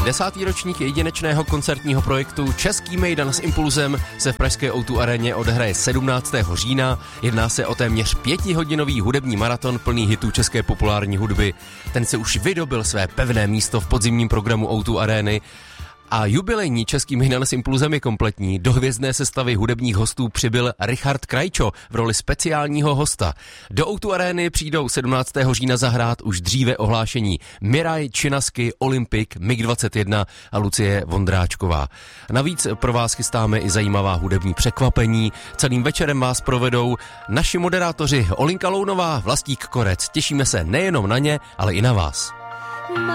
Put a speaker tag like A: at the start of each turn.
A: 10. ročník jedinečného koncertního projektu Český mejdan s impulzem se v pražské O2 aréně odehraje 17. října. Jedná se o téměř 5hodinový hudební maraton plný hitů české populární hudby. Ten se už vydobil své pevné místo v podzimním programu O2 arény. A jubilejní Český mejdan s impulzem je kompletní. Do hvězdné sestavy hudebních hostů přibyl Richard Krajčo v roli speciálního hosta. Do O2 arény přijdou 17. října zahrát už dříve ohlášení Miraj, Činasky, Olympik, MiG-21 a Lucie Vondráčková. Navíc pro vás chystáme i zajímavá hudební překvapení. Celým večerem vás provedou naši moderátoři Olinka Lounová, Vlastík Korec. Těšíme se nejenom na ně, ale i na vás.